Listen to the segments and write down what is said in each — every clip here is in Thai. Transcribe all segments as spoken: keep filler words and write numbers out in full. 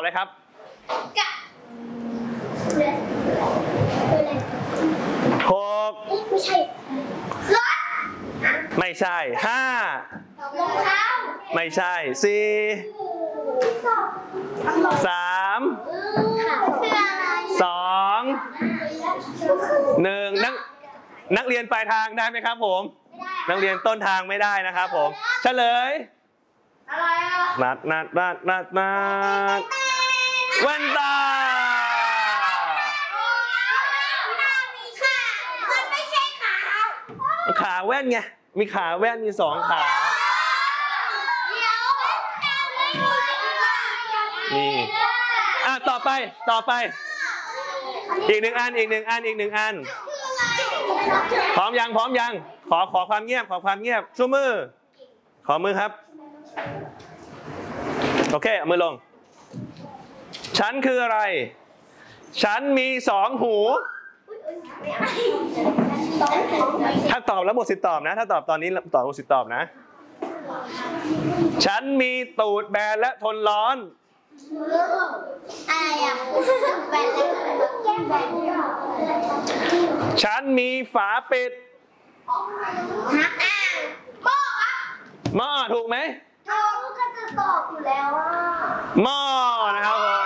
เลยครับหกไม่ใช่รถไม่ใช่ห้ารองเท้าไม่ใช่สี่สามสองหนึ่งนักนักเรียนปลายทางได้ไหมครับผมนักเรียนต้นทางไม่ได้นะครับผมเฉลยอะไรอ่ะนัดนัดนัดนัดนัดแว่นตาขาแว่นไงมีขาแว่นมีสองขานี่อ่ะต่อไปต่อไปอีกหนึ่งอันอีกหนึ่งอันอีกหนึ่งอันพร้อมยังพร้อมยังขอขอความเงียบขอความเงียบชูมือขอมือครับโอเคเอามือลงฉันคืออะไรฉันมีสองหูถ้าตอบแล้วหมดสิทธิ์ตอบนะถ้าตอบตอนนี้ตอบหมดสิทธิ์ตอบนะฉันมีตูดแบนและทนร้อนอะไรอ่ะฉันมีฝาปิดหม้อถูกไหมถูกก็จะตอบอยู่แล้วอ่ะหม้อนะครับผม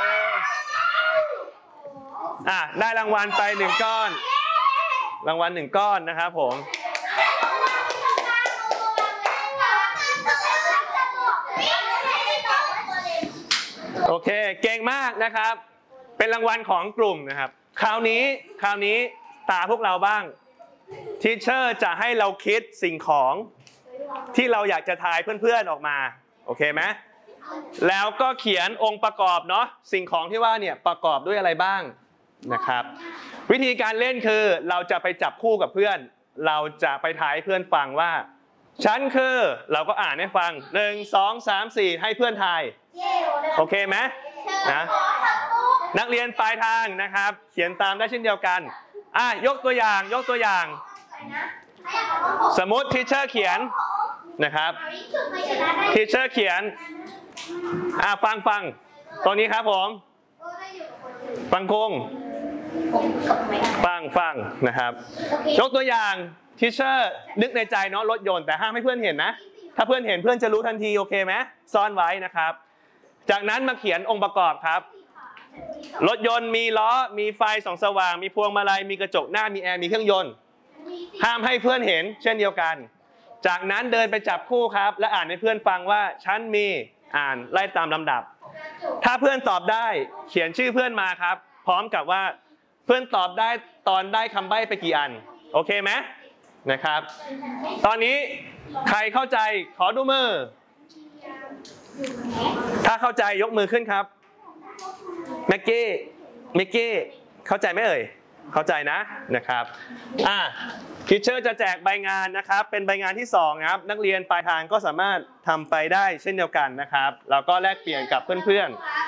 อ่ะได้รางวัลไปหนึ่งก้อนรางวัลหนึ่งก้อนนะครับผมโอเคเก่งมากนะครับเป็นรางวัลของกลุ่มนะครับคราวนี้คราวนี้ตาพวกเราบ้างทีเชอร์จะให้เราคิดสิ่งของที่เราอยากจะทายเพื่อนๆออกมาโอเคไหมแล้วก็เขียนองค์ประกอบเนาะสิ่งของที่ว่าเนี่ยประกอบด้วยอะไรบ้างนะครับวิธีการเล่นคือเราจะไปจับคู่กับเพื่อนเราจะไปทายเพื่อนฟังว่าฉันคือเราก็อ่านให้ฟังหนึ่งสองสามสี่ให้เพื่อนทายโอเคไหมนะนักเรียนปลายทางนะครับเขียนตามได้เช่นเดียวกันอ่ะยกตัวอย่างยกตัวอย่างสมมติทีเชอร์เขียนนะครับทีเชอร์เขียนอ่ะฟังฟังตรงนี้ครับผมฟังคงฟังฟังนะครับยกตัวอย่างทีเชอร์นึกในใจเนาะรถยนต์แต่ห้ามให้เพื่อนเห็นนะถ้าเพื่อนเห็นเพื่อนจะรู้ทันทีโอเคไหมซ่อนไว้นะครับจากนั้นมาเขียนองค์ประกอบครับรถยนต์มีล้อมีไฟส่องสว่างมีพวงมาลัยมีกระจกหน้ามีแอร์มีเครื่องยนต์ห้ามให้เพื่อนเห็นเช่นเดียวกันจากนั้นเดินไปจับคู่ครับและอ่านให้เพื่อนฟังว่าฉันมีอ่านไล่ตามลำดับถ้าเพื่อนตอบได้เขียนชื่อเพื่อนมาครับพร้อมกับว่าเพื่อนตอบได้ตอนได้คำใบ้ไปกี่อันโอเคไหมนะครับตอนนี้ใครเข้าใจขอดูมือถ้าเข้าใจยกมือขึ้นครับแม็กกี้แม็กกี้เข้าใจไหมเอ่ยเข้าใจนะนะครับอ่ะทีเชอร์จะแจกใบงานนะครับเป็นใบงานที่สองครับนักเรียนปลายทางก็สามารถทำไปได้เช่นเดียวกันนะครับแล้วก็แลกเปลี่ยนกับเพื่อนๆ